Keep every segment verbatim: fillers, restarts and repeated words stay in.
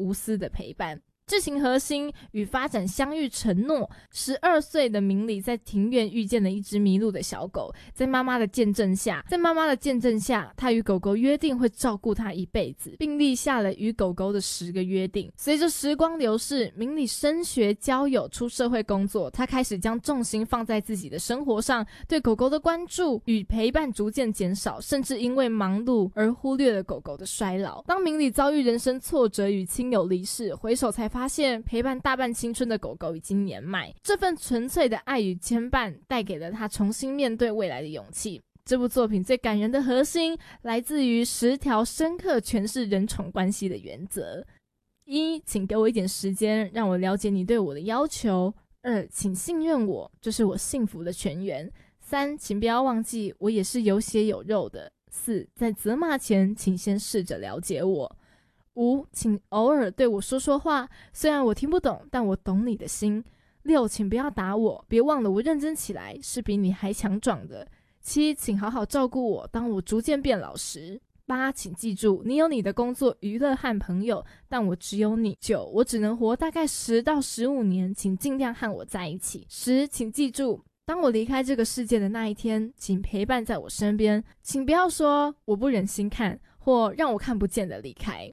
无私的陪伴。剧情核心与发展相遇承诺，十二岁的明里在庭院遇见了一只迷路的小狗，在妈妈的见证下在妈妈的见证下他与狗狗约定会照顾它一辈子，并立下了与狗狗的十个约定。随着时光流逝，明里升学交友出社会工作，他开始将重心放在自己的生活上，对狗狗的关注与陪伴逐渐减少，甚至因为忙碌而忽略了狗狗的衰老。当明里遭遇人生挫折与亲友离世，回首才发现陪伴大半青春的狗狗已经年迈，这份纯粹的爱与牵绊带给了他重新面对未来的勇气。这部作品最感人的核心来自于十条深刻诠释人宠关系的原则：一，请给我一点时间让我了解你对我的要求；二，请信任我，这是我幸福的泉源；三，请不要忘记我也是有血有肉的；四，在责骂前请先试着了解我；五，请偶尔对我说说话，虽然我听不懂，但我懂你的心；六，请不要打我，别忘了我认真起来是比你还强壮的；七，请好好照顾我，当我逐渐变老时；八，请记住你有你的工作、娱乐和朋友，但我只有你；九，我只能活大概十到十五年，请尽量和我在一起；十，请记住当我离开这个世界的那一天，请陪伴在我身边，请不要说我不忍心看或让我看不见的离开。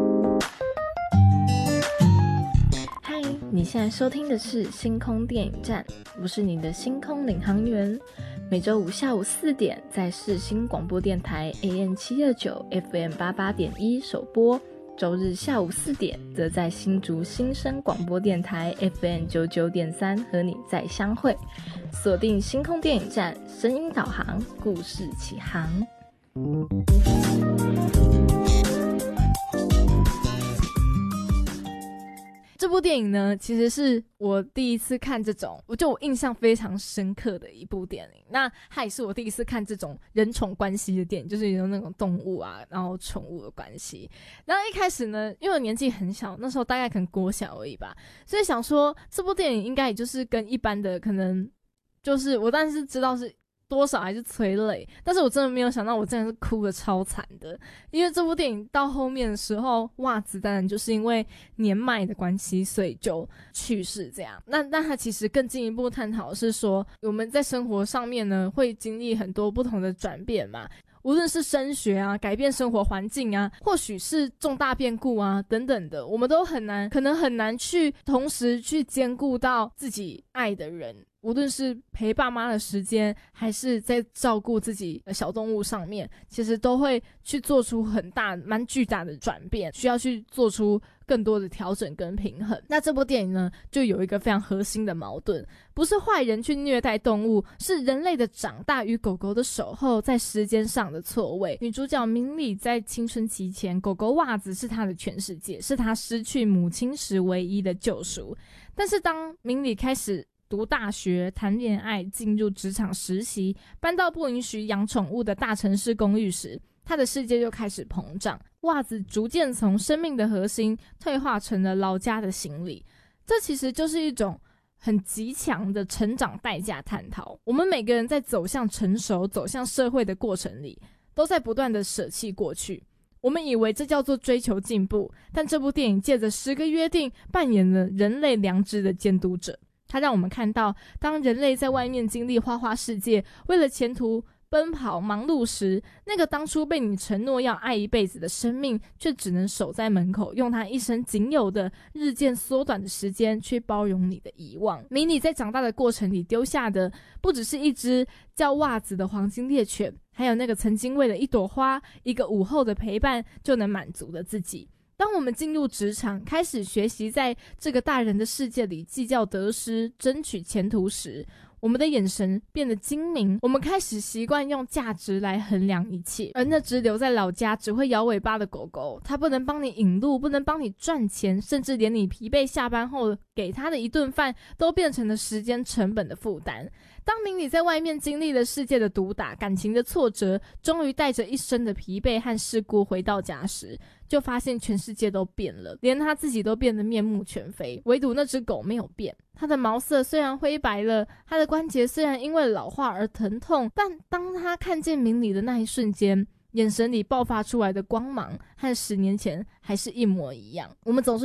嗨，你现在收听的是星空电影站，我是你的星空领航员。每周五下午四点在世新广播电台 A M 七二九 F M 八八点一首播，周日下午四点则在新竹新生广播电台 F M 九九点三和你再相会。锁定星空电影站，声音导航，故事起航。这部电影呢，其实是我第一次看这种，我就我印象非常深刻的一部电影。那它也是我第一次看这种人宠关系的电影，就是有那种动物啊，然后宠物的关系。然后一开始呢，因为我年纪很小，那时候大概可能国小而已吧，所以想说这部电影应该也就是跟一般的可能，就是我当然是知道是多少还是催泪，但是我真的没有想到我真的是哭得超惨的。因为这部电影到后面的时候，袜子当然就是因为年迈的关系所以就去世这样。那那他其实更进一步探讨的是说，我们在生活上面呢会经历很多不同的转变嘛，无论是升学啊，改变生活环境啊，或许是重大变故啊等等的，我们都很难可能很难去同时去兼顾到自己爱的人，无论是陪爸妈的时间，还是在照顾自己的小动物上面，其实都会去做出很大蛮巨大的转变，需要去做出更多的调整跟平衡。那这部电影呢，就有一个非常核心的矛盾，不是坏人去虐待动物，是人类的长大与狗狗的守候在时间上的错位。女主角明里在青春期前，狗狗袜子是她的全世界，是她失去母亲时唯一的救赎。但是当明里开始读大学、谈恋爱、进入职场实习，搬到不允许养宠物的大城市公寓时，他的世界就开始膨胀，袜子逐渐从生命的核心退化成了老家的行李。这其实就是一种很极强的成长代价探讨。我们每个人在走向成熟、走向社会的过程里，都在不断的舍弃过去。我们以为这叫做追求进步，但这部电影借着十个约定扮演了人类良知的监督者。它让我们看到，当人类在外面经历花花世界，为了前途奔跑忙碌时，那个当初被你承诺要爱一辈子的生命，却只能守在门口，用他一生仅有的日渐缩短的时间去包容你的遗忘。迷你在长大的过程里丢下的，不只是一只叫袜子的黄金猎犬，还有那个曾经为了一朵花、一个午后的陪伴就能满足的自己。当我们进入职场，开始学习在这个大人的世界里计较得失、争取前途时，我们的眼神变得精明，我们开始习惯用价值来衡量一切。而那只留在老家只会摇尾巴的狗狗，它不能帮你引路，不能帮你赚钱，甚至连你疲惫下班后给它的一顿饭都变成了时间成本的负担。当明理在外面经历了世界的毒打、感情的挫折，终于带着一身的疲惫和世故回到家时，就发现全世界都变了，连他自己都变得面目全非，唯独那只狗没有变。它的毛色虽然灰白了，它的关节虽然因为老化而疼痛，但当他看见明理的那一瞬间，眼神里爆发出来的光芒和十年前还是一模一样。我们总是